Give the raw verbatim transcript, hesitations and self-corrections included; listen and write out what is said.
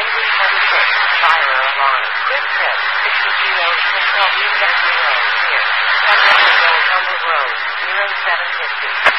Angry twenty-six, fire alarm. Quick tip, sixty-two A Central U W A, here. ten River Road, Humble Road, zero seven fifty.